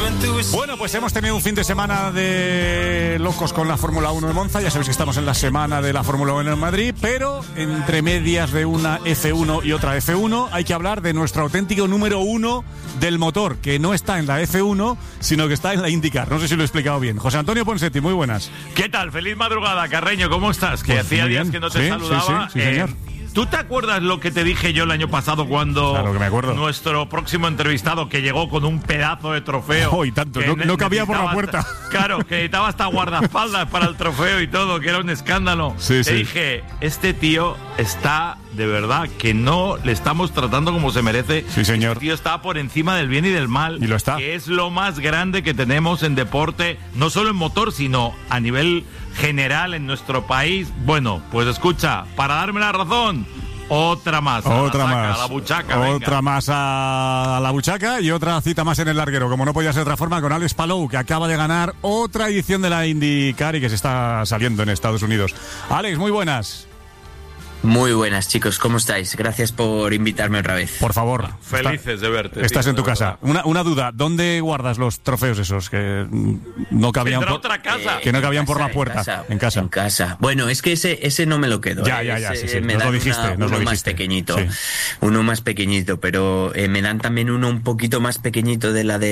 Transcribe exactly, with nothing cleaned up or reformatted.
Bueno, pues hemos tenido un fin de semana de locos con la Fórmula uno de Monza. Ya sabéis que estamos en la semana de la Fórmula uno en Madrid, pero entre medias de una F uno y otra F uno hay que hablar de nuestro auténtico número uno del motor, que no está en la F uno, sino que está en la IndyCar. No sé si lo he explicado bien. José Antonio Ponseti, muy buenas. ¿Qué tal? Feliz madrugada, Carreño. ¿Cómo estás? Que Pues hacía muy días bien. que no te Sí, saludaba. sí, sí, sí, señor. Eh, ¿Tú te acuerdas lo que te dije yo el año pasado cuando Claro que me acuerdo. nuestro próximo entrevistado, que llegó con un pedazo de trofeo? Oh, y tanto, que no- ne- no cabía por la necesitaba puerta. hasta- claro, que necesitaba hasta guardaespaldas para el trofeo y todo, que era un escándalo. Sí, te sí. dije, este tío está, de verdad, que no le estamos tratando como se merece. Sí, señor. Este tío está por encima del bien y del mal. Y lo está. Que es lo más grande que tenemos en deporte, no solo en motor, sino a nivel general en nuestro país. Bueno, pues escucha, para darme la razón, otra más. a la Otra saca, más. A la buchaca, venga. Otra más a la buchaca y otra cita más en el larguero, como no podía ser de otra forma, con Alex Palou, que acaba de ganar otra edición de la IndyCar y que se está saliendo en Estados Unidos. Alex, muy buenas. Muy buenas, chicos, ¿cómo estáis? Gracias por invitarme otra vez. Por favor. Felices está- de verte. Estás tío, en tu de casa. verdad. Una, una duda, ¿dónde guardas los trofeos esos que mm, no cabían Tendrá por, otra casa. que no cabían por la En puerta? casa, En casa. En casa. Bueno, es que ese ese no me lo quedo. Ya, ¿eh? ya, ya, Ese sí, sí, me nos dan lo dijiste, una- nos lo uno más dijiste. pequeñito. Sí. Uno más pequeñito, pero eh, me dan también uno un poquito más pequeñito de la de